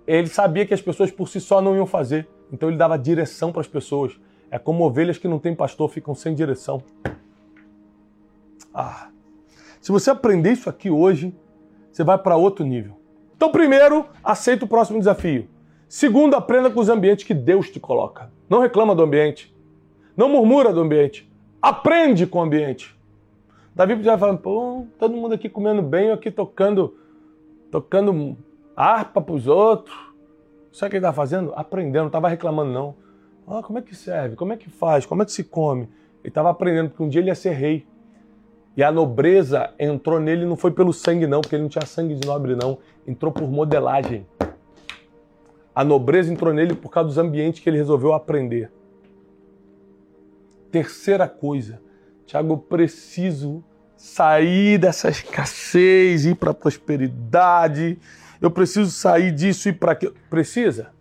ele sabia que as pessoas por si só não iam fazer. Então ele dava direção para as pessoas. É como ovelhas que não têm pastor, ficam sem direção. Se você aprender isso aqui hoje, você vai para outro nível. Então, primeiro, aceita o próximo desafio. Segundo, aprenda com os ambientes que Deus te coloca. Não reclama do ambiente. Não murmura do ambiente. Aprende com o ambiente. Davi podia falar, pô, todo mundo aqui comendo bem, eu aqui tocando harpa para os outros. Sabe o que ele estava fazendo? Aprendendo, não estava reclamando não. Como é que serve? Como é que faz? Como é que se come? Ele estava aprendendo, porque um dia ele ia ser rei. E a nobreza entrou nele, não foi pelo sangue não, porque ele não tinha sangue de nobre não. Entrou por modelagem. A nobreza entrou nele por causa dos ambientes que ele resolveu aprender. Terceira coisa, Tiago, eu preciso sair dessa escassez, ir para a prosperidade. Eu preciso sair disso e ir para aquilo. Precisa?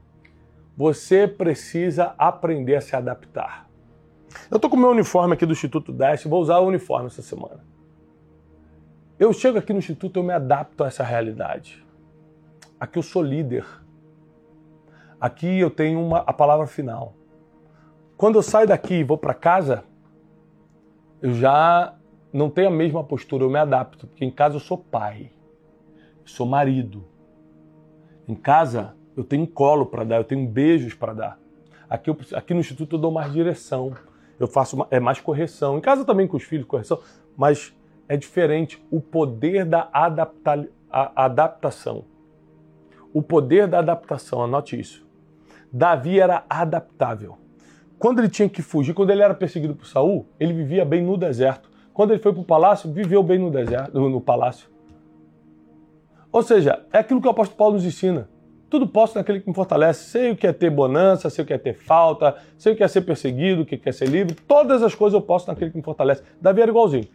Você precisa aprender a se adaptar. Eu estou com o meu uniforme aqui do Instituto Dash, vou usar o uniforme essa semana. Eu chego aqui no Instituto, eu me adapto a essa realidade. Aqui eu sou líder. Aqui eu tenho a palavra final. Quando eu saio daqui e vou para casa, eu já não tenho a mesma postura, eu me adapto. Porque em casa eu sou pai, eu sou marido. Em casa eu tenho um colo para dar, eu tenho beijos para dar. Aqui no Instituto eu dou mais direção, eu faço mais correção. Em casa também com os filhos, correção, mas é diferente. O poder da adaptação. O poder da adaptação, anote isso. Davi era adaptável. Quando ele tinha que fugir, quando ele era perseguido por Saul, ele vivia bem no deserto. Quando ele foi para o palácio, viveu bem no deserto, no palácio. Ou seja, é aquilo que o apóstolo Paulo nos ensina. Tudo posso naquele que me fortalece. Sei o que é ter bonança, sei o que é ter falta, sei o que é ser perseguido, o que é ser livre. Todas as coisas eu posso naquele que me fortalece. Davi era igualzinho.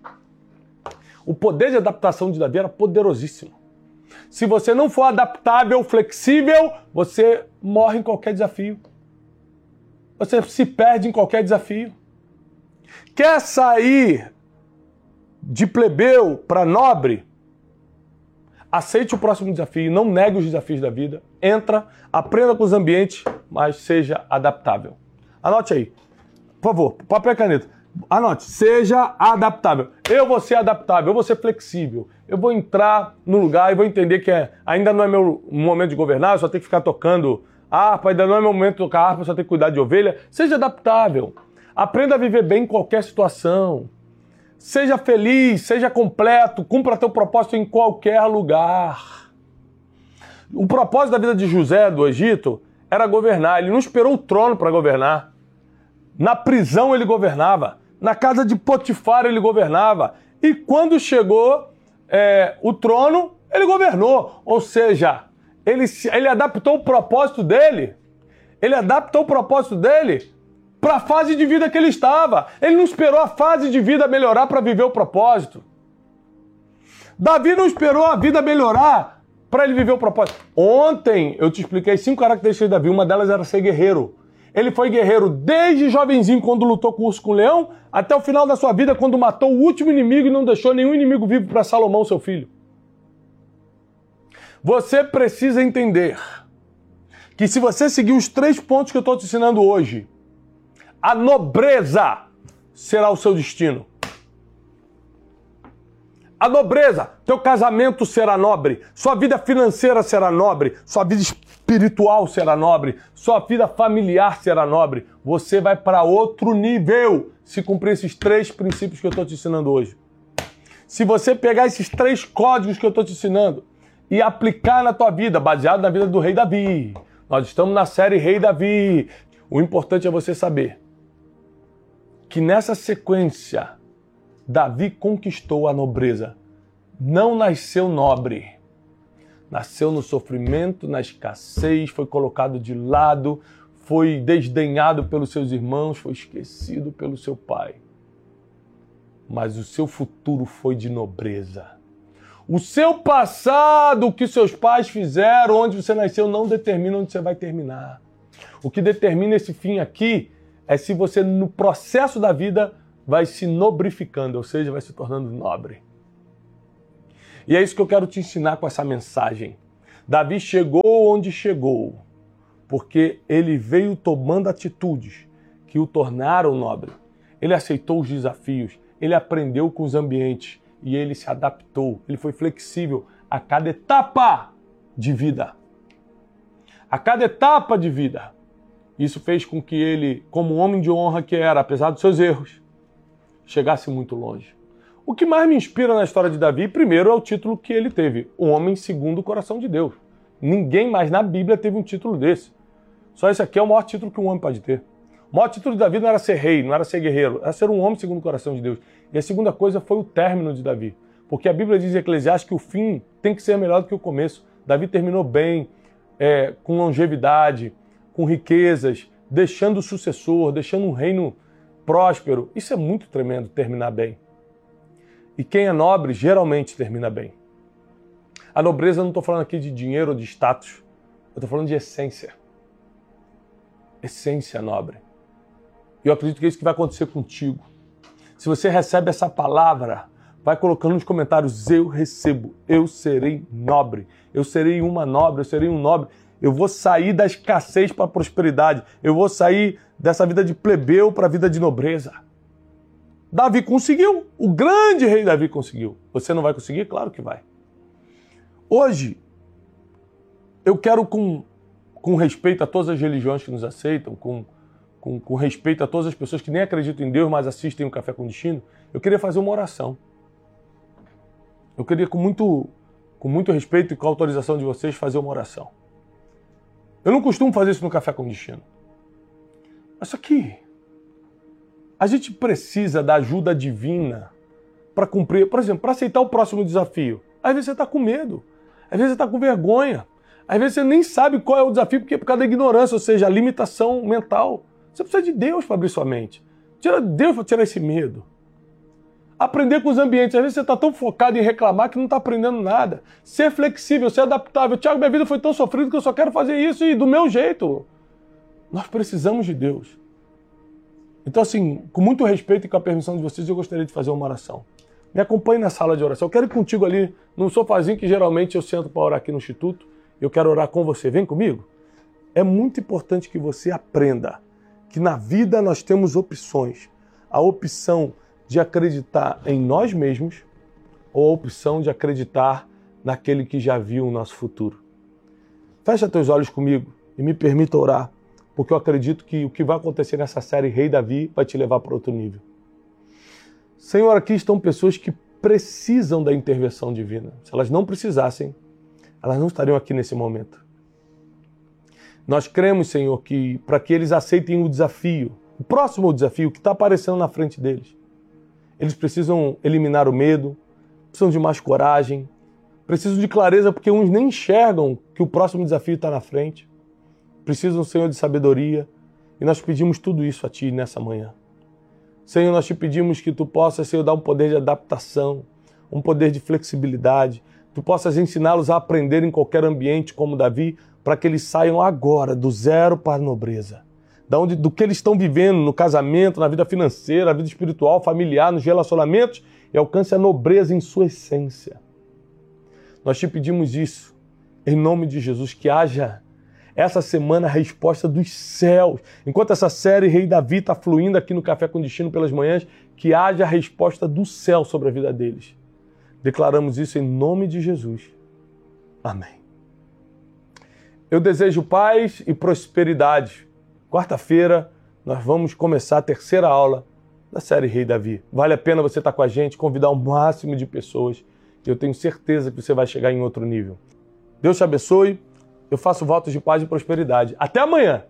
O poder de adaptação de Davi era poderosíssimo. Se você não for adaptável, flexível, você morre em qualquer desafio. Você se perde em qualquer desafio. Quer sair de plebeu para nobre? Aceite o próximo desafio, não negue os desafios da vida. Entra, aprenda com os ambientes, mas seja adaptável. Anote aí, por favor, papel e caneta. Anote, seja adaptável. Eu vou ser adaptável, eu vou ser flexível. Eu vou entrar no lugar e vou entender que ainda não é meu momento de governar, eu só tenho que ficar tocando harpa, ainda não é meu momento de tocar harpa, eu só tenho que cuidar de ovelha. Seja adaptável. Aprenda a viver bem em qualquer situação. Seja feliz, seja completo, cumpra teu propósito em qualquer lugar. O propósito da vida de José do Egito era governar. Ele não esperou o trono para governar. Na prisão ele governava. Na casa de Potifar ele governava. E quando chegou o trono, ele governou. Ou seja, ele adaptou o propósito dele. Ele adaptou o propósito dele para a fase de vida que ele estava. Ele não esperou a fase de vida melhorar para viver o propósito. Davi não esperou a vida melhorar para ele viver o propósito. Ontem eu te expliquei 5 características de Davi. Uma delas era ser guerreiro. Ele foi guerreiro desde jovenzinho, quando lutou com o urso com o leão, até o final da sua vida, quando matou o último inimigo e não deixou nenhum inimigo vivo para Salomão, seu filho. Você precisa entender que se você seguir os 3 pontos que eu estou te ensinando hoje, a nobreza será o seu destino. A nobreza, teu casamento será nobre, sua vida financeira será nobre, sua vida espiritual será nobre, sua vida familiar será nobre. Você vai para outro nível se cumprir esses 3 princípios que eu estou te ensinando hoje. Se você pegar esses 3 códigos que eu estou te ensinando e aplicar na tua vida, baseado na vida do rei Davi. Nós estamos na série Rei Davi. O importante é você saber que nessa sequência, Davi conquistou a nobreza. Não nasceu nobre. Nasceu no sofrimento, na escassez, foi colocado de lado, foi desdenhado pelos seus irmãos, foi esquecido pelo seu pai. Mas o seu futuro foi de nobreza. O seu passado, o que seus pais fizeram, onde você nasceu, não determina onde você vai terminar. O que determina esse fim aqui é se você, no processo da vida, vai se nobrificando, ou seja, vai se tornando nobre. E é isso que eu quero te ensinar com essa mensagem. Davi chegou onde chegou, porque ele veio tomando atitudes que o tornaram nobre. Ele aceitou os desafios, ele aprendeu com os ambientes e ele se adaptou. Ele foi flexível a cada etapa de vida. A cada etapa de vida. Isso fez com que ele, como homem de honra que era, apesar dos seus erros, chegasse muito longe. O que mais me inspira na história de Davi, primeiro, é o título que ele teve, o homem segundo o coração de Deus. Ninguém mais na Bíblia teve um título desse. Só esse aqui é o maior título que um homem pode ter. O maior título de Davi não era ser rei, não era ser guerreiro, era ser um homem segundo o coração de Deus. E a segunda coisa foi o término de Davi. Porque a Bíblia diz em Eclesiastes que o fim tem que ser melhor do que o começo. Davi terminou bem, com longevidade, com riquezas, deixando o sucessor, deixando um reino próspero. Isso é muito tremendo, terminar bem. E quem é nobre geralmente termina bem. A nobreza, eu não estou falando aqui de dinheiro ou de status, eu estou falando de essência. Essência nobre. E eu acredito que é isso que vai acontecer contigo. Se você recebe essa palavra, vai colocando nos comentários: eu recebo, eu serei nobre, eu serei uma nobre, eu serei um nobre. Eu vou sair da escassez para a prosperidade. Eu vou sair dessa vida de plebeu para a vida de nobreza. Davi conseguiu. O grande rei Davi conseguiu. Você não vai conseguir? Claro que vai. Hoje, eu quero, com respeito a todas as religiões que nos aceitam, com respeito a todas as pessoas que nem acreditam em Deus, mas assistem o Café com Destino, eu queria fazer uma oração. Eu queria, com muito respeito e com a autorização de vocês, fazer uma oração. Eu não costumo fazer isso no Café com Destino. Mas só que a gente precisa da ajuda divina para cumprir, por exemplo, para aceitar o próximo desafio. Às vezes você está com medo, às vezes você está com vergonha, às vezes você nem sabe qual é o desafio porque é por causa da ignorância, ou seja, a limitação mental. Você precisa de Deus para abrir sua mente. Tira Deus para tirar esse medo. Aprender com os ambientes. Às vezes você está tão focado em reclamar que não está aprendendo nada. Ser flexível, ser adaptável. Tiago, minha vida foi tão sofrida que eu só quero fazer isso e do meu jeito. Nós precisamos de Deus. Então, assim, com muito respeito e com a permissão de vocês, eu gostaria de fazer uma oração. Me acompanhe na sala de oração. Eu quero ir contigo ali, num sofazinho que geralmente eu sento para orar aqui no Instituto. Eu quero orar com você. Vem comigo. É muito importante que você aprenda que na vida nós temos opções. A opção de acreditar em nós mesmos ou a opção de acreditar naquele que já viu o nosso futuro. Fecha teus olhos comigo e me permita orar, porque eu acredito que o que vai acontecer nessa série Rei Davi vai te levar para outro nível. Senhor, aqui estão pessoas que precisam da intervenção divina. Se elas não precisassem, elas não estariam aqui nesse momento. Nós cremos, Senhor, que para que eles aceitem o desafio, o próximo desafio que está aparecendo na frente deles, eles precisam eliminar o medo, precisam de mais coragem, precisam de clareza porque uns nem enxergam que o próximo desafio está na frente. Precisam, Senhor, de sabedoria e nós pedimos tudo isso a Ti nessa manhã. Senhor, nós te pedimos que Tu possas, Senhor, dar um poder de adaptação, um poder de flexibilidade, Tu possas ensiná-los a aprender em qualquer ambiente como Davi, para que eles saiam agora do zero para a nobreza. Do que eles estão vivendo no casamento, na vida financeira, na vida espiritual, familiar, nos relacionamentos, e alcance a nobreza em sua essência. Nós te pedimos isso, em nome de Jesus, que haja essa semana a resposta dos céus. Enquanto essa série Rei Davi está fluindo aqui no Café com Destino pelas manhãs, que haja a resposta do céu sobre a vida deles. Declaramos isso em nome de Jesus. Amém. Eu desejo paz e prosperidade. Quarta-feira, nós vamos começar a terceira aula da série Rei Davi. Vale a pena você estar com a gente, convidar o máximo de pessoas. E eu tenho certeza que você vai chegar em outro nível. Deus te abençoe. Eu faço votos de paz e prosperidade. Até amanhã!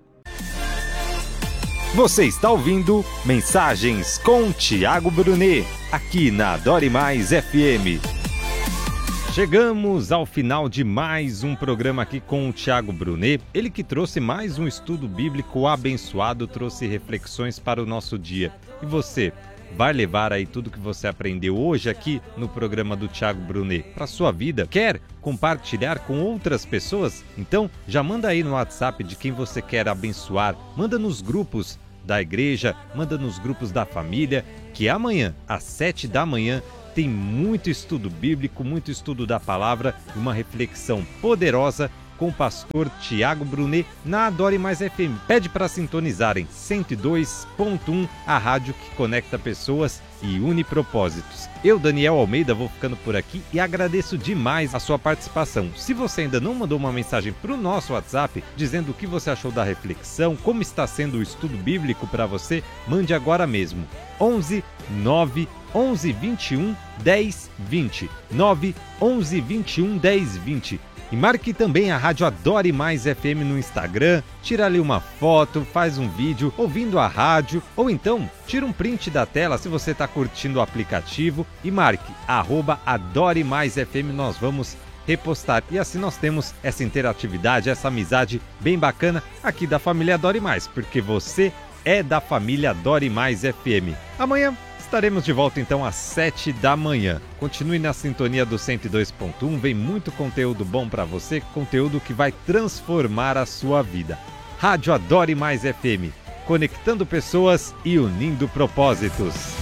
Você está ouvindo Mensagens com Tiago Brunet, aqui na Adore Mais FM. Chegamos ao final de mais um programa aqui com o Tiago Brunet. Ele que trouxe mais um estudo bíblico abençoado, trouxe reflexões para o nosso dia. E você, vai levar aí tudo que você aprendeu hoje aqui no programa do Tiago Brunet para a sua vida? Quer compartilhar com outras pessoas? Então já manda aí no WhatsApp de quem você quer abençoar. Manda nos grupos da igreja, manda nos grupos da família, que amanhã, às 7 da manhã, tem muito estudo bíblico, muito estudo da palavra e uma reflexão poderosa com o pastor Tiago Brunet na Adore Mais FM. Pede para sintonizarem 102.1, a rádio que conecta pessoas e une propósitos. Eu, Daniel Almeida, vou ficando por aqui e agradeço demais a sua participação. Se você ainda não mandou uma mensagem para o nosso WhatsApp dizendo o que você achou da reflexão, como está sendo o estudo bíblico para você, mande agora mesmo. 11 9 11 21 10 20 9 11 21 10 20. E marque também a Rádio Adore Mais FM no Instagram, tira ali uma foto, faz um vídeo ouvindo a rádio, ou então tira um print da tela se você está curtindo o aplicativo e marque @Adore Mais FM, nós vamos repostar. E assim nós temos essa interatividade, essa amizade bem bacana aqui da família Adore Mais, porque você é da família Adore Mais FM. Amanhã estaremos de volta então às 7 da manhã. Continue na sintonia do 102.1, vem muito conteúdo bom para você, conteúdo que vai transformar a sua vida. Rádio Adore Mais FM, conectando pessoas e unindo propósitos.